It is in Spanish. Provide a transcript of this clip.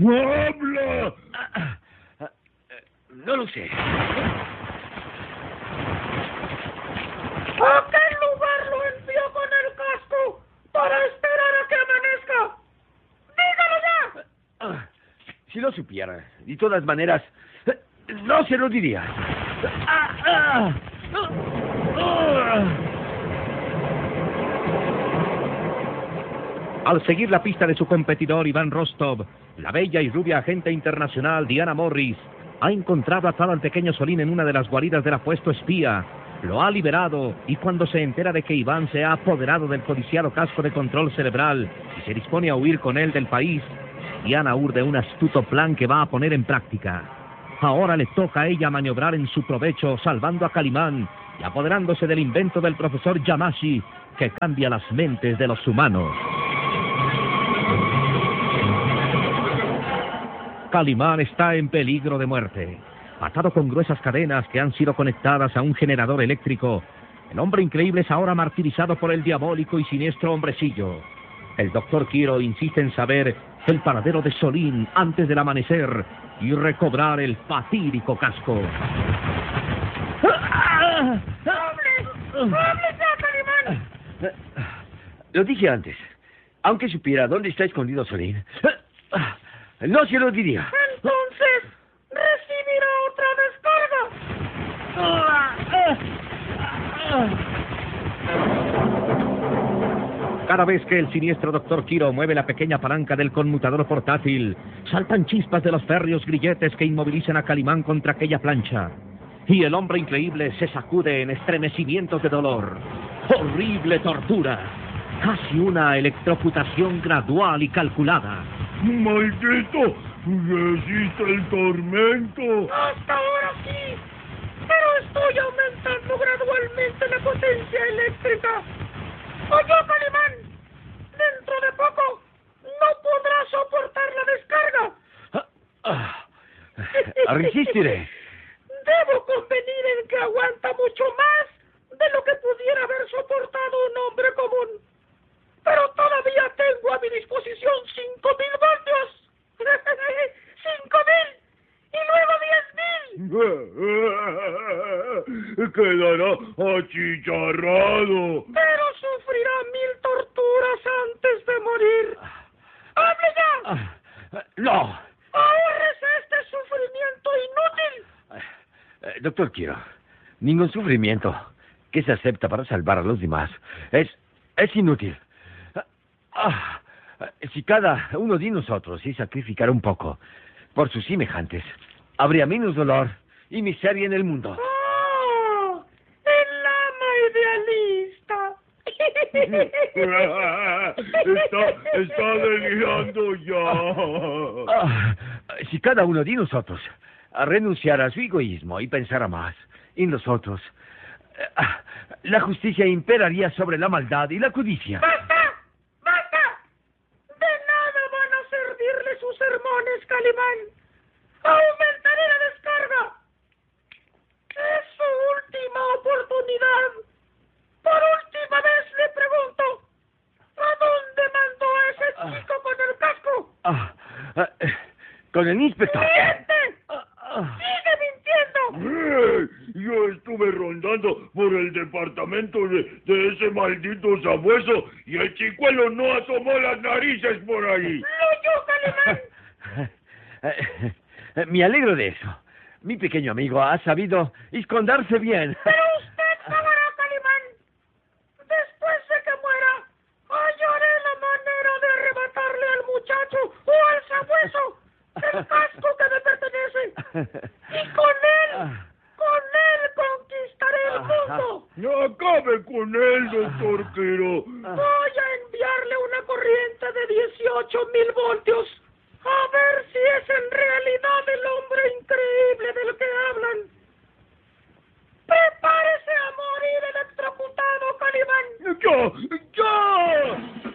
¡Habla! No lo sé. ¿A qué lugar lo envió con el casco para esperar a que amanezca? ¡Dígalo ya! Si lo supiera, de todas maneras, no se lo diría. Al seguir la pista de su competidor Iván Rostov, la bella y rubia agente internacional Diana Morris ha encontrado atado al pequeño Solín en una de las guaridas del apuesto espía. Lo ha liberado y cuando se entera de que Iván se ha apoderado del codiciado casco de control cerebral y se dispone a huir con él del país, Diana urde un astuto plan que va a poner en práctica. Ahora le toca a ella maniobrar en su provecho, salvando a Calimán y apoderándose del invento del profesor Yamashi, que cambia las mentes de los humanos. Calimán está en peligro de muerte. Atado con gruesas cadenas que han sido conectadas a un generador eléctrico, el hombre increíble es ahora martirizado por el diabólico y siniestro hombrecillo. El doctor Quiro insiste en saber el paradero de Solín antes del amanecer y recobrar el fatídico casco. ¡Hable ya, Calimán! Lo dije antes. Aunque supiera dónde está escondido Solín, no se lo diría. Entonces, recibirá otra descarga. Cada vez que el siniestro doctor Quiro mueve la pequeña palanca del conmutador portátil, saltan chispas de los férreos grilletes que inmovilizan a Calimán contra aquella plancha. Y el hombre increíble se sacude en estremecimientos de dolor. ¡Horrible tortura! Casi una electrocutación gradual y calculada. ¡Maldito! ¡Resiste el tormento! Hasta ahora sí, pero estoy aumentando gradualmente la potencia eléctrica. Oye, Calimán, dentro de poco no podrá soportar la descarga. Resistiré. Debo convenir en que aguanta mucho más de lo que pudiera haber soportado un hombre común. Pero todavía tengo a mi disposición 5.000 voltios. 5.000 y luego 10.000. Quedará achicharrado. Pero sufrirá 1.000 torturas antes de morir. ¡Hable ya! No. ¡Ahórrese este sufrimiento inútil! Doctor Quiro, ningún sufrimiento que se acepta para salvar a los demás es inútil. Si cada uno de nosotros se sacrificara un poco por sus semejantes, habría menos dolor y miseria en el mundo. ¡Oh! ¡El ama idealista! Está delirando ya. Si cada uno de nosotros renunciara a su egoísmo y pensara más en los otros, la justicia imperaría sobre la maldad y la codicia. ¡Basta! ¡Basta! De nada van a servirle sus sermones, Calimán. ¡Aumentaré la descarga! ¡Es su última oportunidad! Por última vez le pregunto, ¿a dónde mandó a ese chico con el casco? Con el inspector. ¡Miente! ¡Sigue mintiendo! Yo estuve rondando por el departamento de ese maldito sabueso y el chicuelo no asomó las narices por ahí. ¡Lo yo, Calimán! Me alegro de eso. Mi pequeño amigo ha sabido esconderse bien. Pero usted pagará, Calimán. Después de que muera, hallaré la manera de arrebatarle al muchacho o al sabueso el casco que me pertenece. Y con él conquistaré el mundo. No acabe con él, doctor Quiro. Voy a enviarle una corriente de 18.000 voltios.